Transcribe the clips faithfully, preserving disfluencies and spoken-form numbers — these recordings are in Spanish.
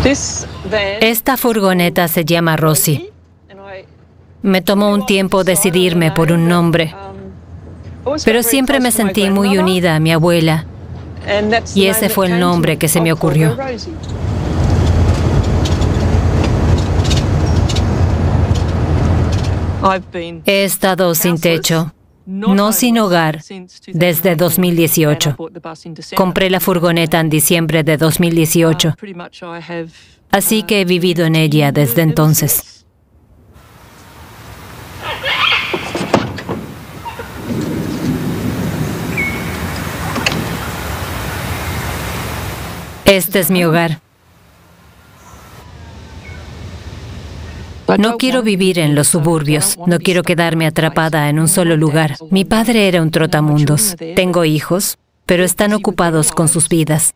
Esta furgoneta se llama Rosie. Me tomó un tiempo decidirme por un nombre, pero siempre me sentí muy unida a mi abuela, y ese fue el nombre que se me ocurrió. He estado sin techo, no sin hogar, desde dos mil dieciocho. Compré la furgoneta en diciembre de dos mil dieciocho, así que he vivido en ella desde entonces. Este es mi hogar. No quiero vivir en los suburbios, no quiero quedarme atrapada en un solo lugar. Mi padre era un trotamundos. Tengo hijos, pero están ocupados con sus vidas.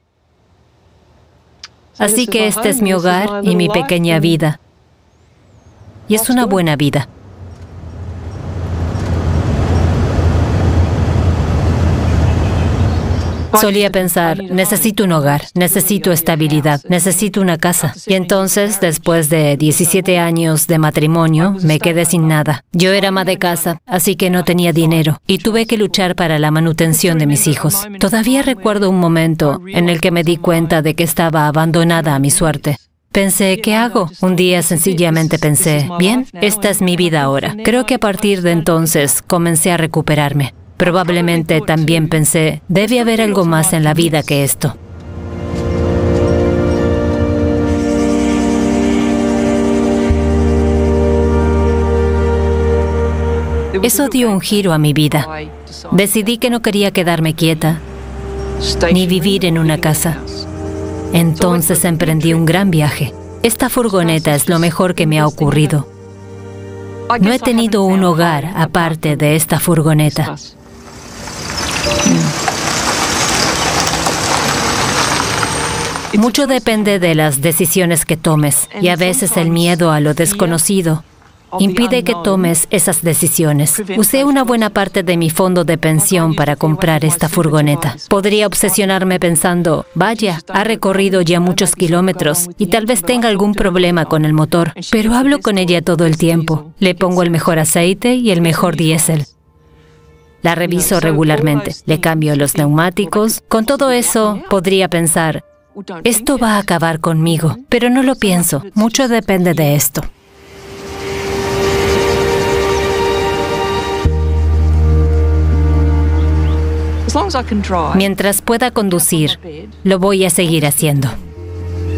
Así que este es mi hogar y mi pequeña vida. Y es una buena vida. Solía pensar, necesito un hogar, necesito estabilidad, necesito una casa. Y entonces, después de diecisiete años de matrimonio, me quedé sin nada. Yo era ama de casa, así que no tenía dinero, y tuve que luchar para la manutención de mis hijos. Todavía recuerdo un momento en el que me di cuenta de que estaba abandonada a mi suerte. Pensé, ¿qué hago? Un día sencillamente pensé, bien, esta es mi vida ahora. Creo que a partir de entonces comencé a recuperarme. Probablemente también pensé, debe haber algo más en la vida que esto. Eso dio un giro a mi vida. Decidí que no quería quedarme quieta, ni vivir en una casa. Entonces emprendí un gran viaje. Esta furgoneta es lo mejor que me ha ocurrido. No he tenido un hogar aparte de esta furgoneta. Mucho depende de las decisiones que tomes, y a veces el miedo a lo desconocido impide que tomes esas decisiones. Usé una buena parte de mi fondo de pensión para comprar esta furgoneta. Podría obsesionarme pensando, vaya, ha recorrido ya muchos kilómetros y tal vez tenga algún problema con el motor, pero hablo con ella todo el tiempo. Le pongo el mejor aceite y el mejor diésel. La reviso regularmente, le cambio los neumáticos. Con todo eso, podría pensar, esto va a acabar conmigo, pero no lo pienso. Mucho depende de esto. Mientras pueda conducir, lo voy a seguir haciendo.